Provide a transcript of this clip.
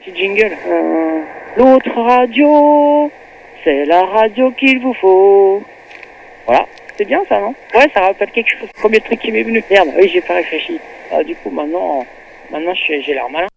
petit jingle. L'autre radio, c'est la radio qu'il vous faut. Voilà, c'est bien ça, non? Ouais, ça rappelle quelque chose. Combien de trucs qui m'est venu? Merde, oui, j'ai pas réfléchi. Du coup, maintenant j'ai l'air malin.